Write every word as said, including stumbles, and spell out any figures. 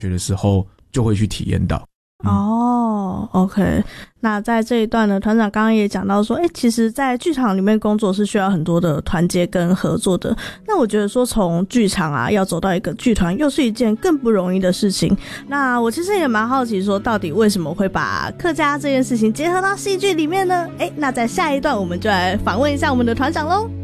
学的时候就会去体验到。 哦、嗯 OK， 那在这一段呢，团长刚刚也讲到说，诶，其实在剧场里面工作是需要很多的团结跟合作的。那我觉得说从剧场啊要走到一个剧团又是一件更不容易的事情。那我其实也蛮好奇说，到底为什么会把客家这件事情结合到戏剧里面呢？诶，那在下一段我们就来访问一下我们的团长咯。